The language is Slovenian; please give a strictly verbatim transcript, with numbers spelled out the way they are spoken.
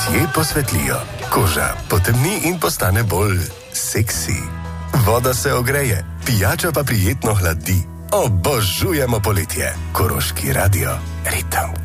lasje posvetlijo, koža potemni in postane bolj seksi. Voda se ogreje, pijača pa prijetno hladi. Obožujemo poletje. Koroški radio, ritem